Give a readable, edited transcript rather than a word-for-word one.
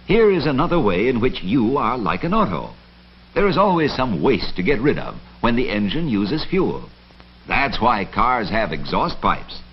Here is another way in which you are like an auto. There is always some waste to get rid of when the engine uses fuel. That's why cars have exhaust pipes.